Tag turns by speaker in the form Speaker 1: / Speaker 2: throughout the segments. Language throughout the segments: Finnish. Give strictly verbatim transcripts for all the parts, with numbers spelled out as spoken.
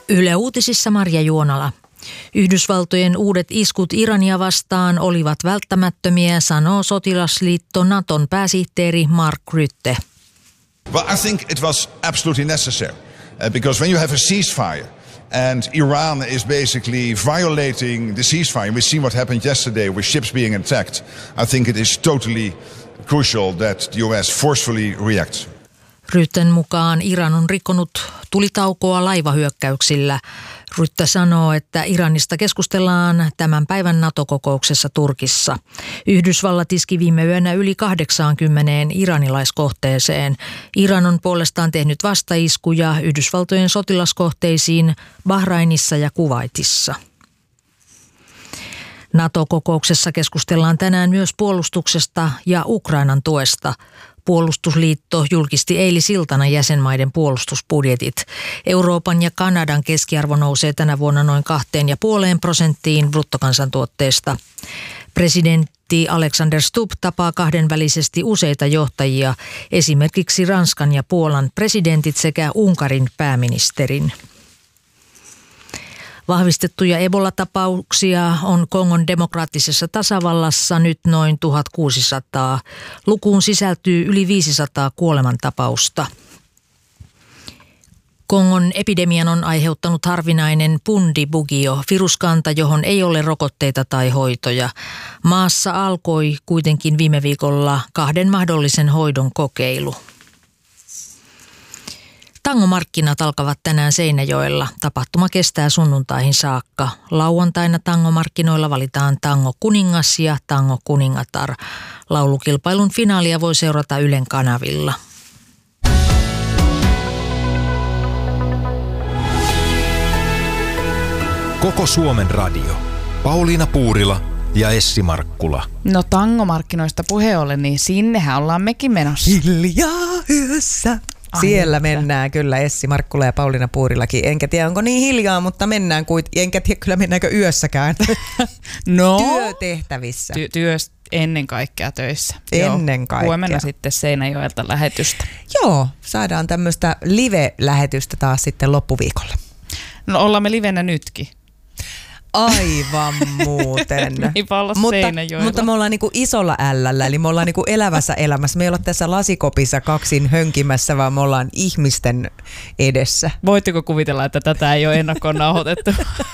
Speaker 1: Yle Uutisissa Marja Juonala. Yhdysvaltojen uudet iskut Irania vastaan olivat välttämättömiä, sanoo sotilasliitto Naton pääsihteeri Mark Rutte.
Speaker 2: Well, I think it was absolutely necessary uh, because when you have a ceasefire and Iran is basically violating the ceasefire, we've seen what happened yesterday with ships being attacked. I think it is totally crucial that the U S forcefully reacts.
Speaker 1: Rutten mukaan Iran on rikkonut tulitaukoa laivahyökkäyksillä. Rutte sanoo, että Iranista keskustellaan tämän päivän NATO-kokouksessa Turkissa. Yhdysvallat iski viime yönä yli kahdeksaankymmeneen iranilaiskohteeseen. Iran on puolestaan tehnyt vastaiskuja Yhdysvaltojen sotilaskohteisiin Bahrainissa ja Kuwaitissa. NATO-kokouksessa keskustellaan tänään myös puolustuksesta ja Ukrainan tuesta. Puolustusliitto julkisti eilisiltana jäsenmaiden puolustusbudjetit. Euroopan ja Kanadan keskiarvo nousee tänä vuonna noin kahteen ja puoleen prosenttiin bruttokansantuotteesta. Presidentti Alexander Stubb tapaa kahdenvälisesti useita johtajia, esimerkiksi Ranskan ja Puolan presidentit sekä Unkarin pääministerin. Vahvistettuja Ebola-tapauksia on Kongon demokraattisessa tasavallassa nyt noin tuhatkuusisataa. Lukuun sisältyy yli viisisataa kuolemantapausta. Kongon epidemian on aiheuttanut harvinainen Bundibugyo, viruskanta, johon ei ole rokotteita tai hoitoja. Maassa alkoi kuitenkin viime viikolla kahden mahdollisen hoidon kokeilu. Tangomarkkinat alkavat tänään Seinäjoella. Tapahtuma kestää sunnuntaihin saakka. Lauantaina tangomarkkinoilla valitaan tango kuningas ja tango kuningatar. Laulukilpailun finaalia voi seurata Ylen kanavilla.
Speaker 3: Koko Suomen radio. Pauliina Puurila ja Essi Markkula.
Speaker 4: No tangomarkkinoista puheen ollen, niin sinnehän ollaan mekin menossa.
Speaker 5: Hiljaa yössä. Siellä mennään kyllä Essi Markkula ja Pauliina Puurilakin. Enkä tiedä onko niin hiljaa, mutta mennään kuin, enkä tiedä kyllä mennäänkö yössäkään.
Speaker 4: No,
Speaker 5: työtehtävissä.
Speaker 4: Ty- työs ennen kaikkea töissä.
Speaker 5: Ennen
Speaker 4: Joo.
Speaker 5: kaikkea.
Speaker 4: Huomenna sitten Seinäjoelta lähetystä.
Speaker 5: Joo, saadaan tämmöistä live-lähetystä taas sitten loppuviikolla.
Speaker 4: No ollaan me livenä nytkin.
Speaker 5: Aivan muuten. mutta, mutta me ollaan niinku isolla ällä, eli me ollaan niinku elävässä elämässä. Me ei olla tässä lasikopissa kaksin hönkimässä, vaan me ollaan ihmisten edessä.
Speaker 4: Voitteko kuvitella, että tätä ei ole ennakkoon nauhoitettu?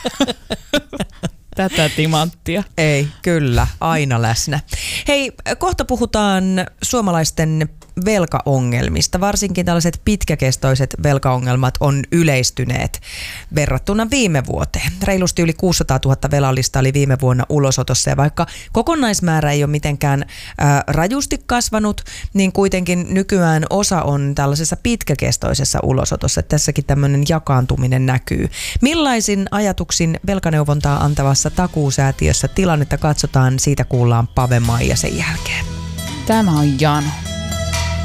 Speaker 4: Tätä timanttia.
Speaker 5: Ei, kyllä, aina läsnä. Hei, kohta puhutaan suomalaisten velkaongelmista. Varsinkin tällaiset pitkäkestoiset velkaongelmat on yleistyneet verrattuna viime vuoteen. Reilusti yli kuusisataatuhatta velallista oli viime vuonna ulosotossa, ja vaikka kokonaismäärä ei ole mitenkään ää, rajusti kasvanut, niin kuitenkin nykyään osa on tällaisessa pitkäkestoisessa ulosotossa. Tässäkin tämmöinen jakaantuminen näkyy. Millaisin ajatuksin velkaneuvontaa antavassa Takuusäätiössä tilannetta katsotaan, siitä kuullaan Pave Maija sen jälkeen.
Speaker 4: Tämä on Jano.